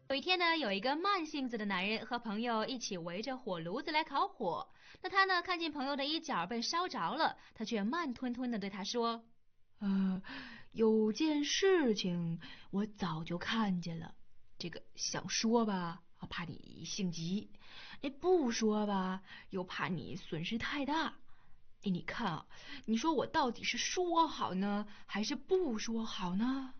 有一天呢，有一个慢性子的男人和朋友一起围着火炉子来烤火。那他呢，看见朋友的衣角被烧着了，他却慢吞吞地对他说： 有件事情我早就看见了，这个想说吧，怕你性急；不说吧，又怕你损失太大。你看啊，你说我到底是说好呢，还是不说好呢？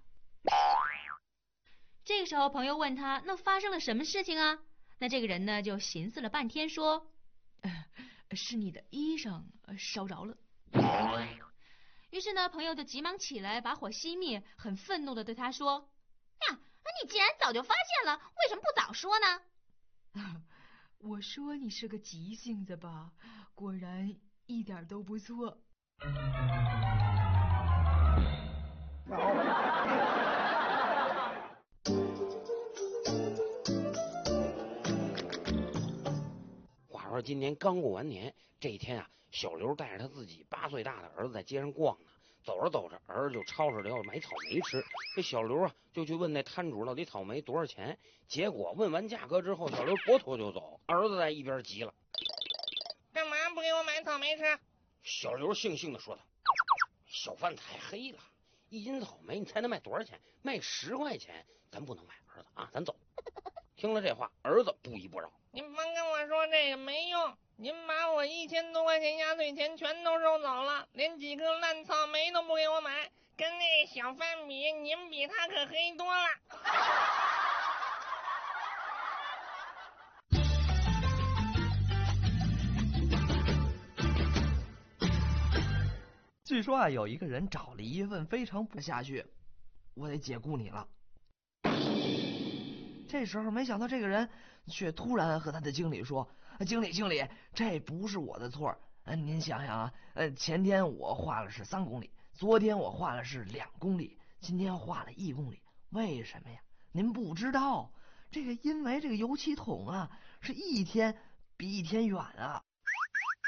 这个时候，朋友问他：“那发生了什么事情啊？”那这个人呢，就寻思了半天，说：“ 是你的衣裳烧着了。” 于是呢，朋友就急忙起来把火熄灭，很愤怒地对他说：“呀，那你既然早就发现了，为什么不早说呢？” 我说你是个急性子吧，果然一点都不错。 话说今年刚过完年，这一天啊，小刘带着他自己8岁大的儿子在街上逛呢。走着走着，儿子就吵着要买草莓吃。这小刘啊，就去问那摊主到底草莓多少钱。结果问完价格之后，小刘拨头就走。儿子在一边急了：“ 干嘛不给我买草莓吃？” 小刘悻悻地说道：“小贩太黑了，一斤草莓你猜能卖多少钱？卖10块钱，咱不能买，儿子啊，咱走。”听了这话，儿子不依不饶：“ 您甭跟我说这个没用，您把我1000多块钱压岁钱全都收走了，连几颗烂草莓都不给我买，跟那小贩比，您比他可黑多了。” 据说啊，有一个人找了一份非常不下去，我得解雇你了。这时候没想到这个人却突然和他的经理说：“经理，这不是我的错。您想想啊，前天我画了是3公里，昨天我画了是2公里，今天画了1公里。为什么呀？您不知道，因为这个油漆桶啊是一天比一天远啊。”